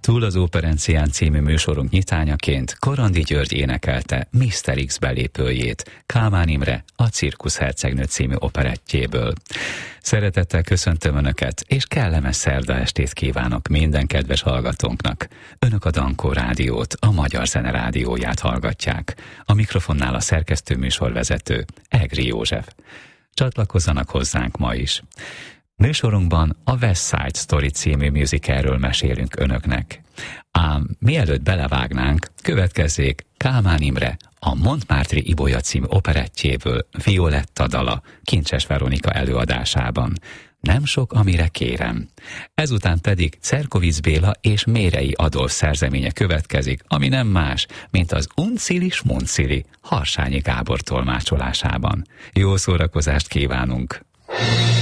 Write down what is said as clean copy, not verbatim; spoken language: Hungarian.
Túl az Óperencián című műsorunk nyitányaként Korandi György énekelte Mr. X belépőjét, Kálmán Imre a Cirkusz hercegnő című operettjéből. Szeretettel köszöntöm Önöket, és kellemes szerda estét kívánok minden kedves hallgatónknak. Önök a Dankó Rádiót, a Magyar Zene Rádióját hallgatják. A mikrofonnál a szerkesztő műsorvezető, Egri József. Csatlakozzanak hozzánk ma is. Műsorunkban a West Side Story című musicalről mesélünk Önöknek. Ám mielőtt belevágnánk, következzék Kálmán Imre a Montmartre-i Ibolya című operettjéből Violetta dala Kincses Veronika előadásában. Nem sok, amire kérem. Ezután pedig Cerkovics Béla és Mérei Adolf szerzeménye következik, ami nem más, mint az Uncili Smuncili Harsányi Gábor tolmácsolásában. Jó szórakozást kívánunk!